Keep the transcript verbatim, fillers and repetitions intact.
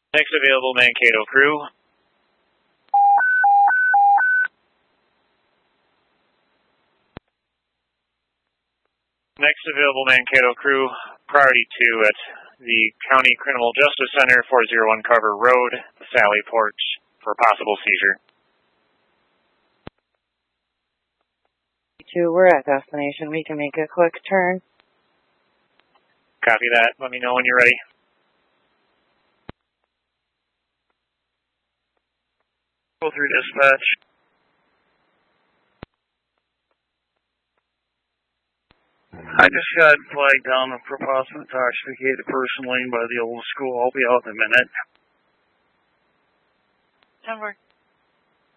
Next available Mankato crew. Next available Mankato crew, priority two at the County Criminal Justice Center, four oh one Carver Road, the Sally Porch, for possible seizure. Two, we're at destination. We can make a quick turn. Copy that. Let me know when you're ready. Go through dispatch. I just got flagged down for possible intoxicated person laying by the old school. I'll be out in a minute. ten four.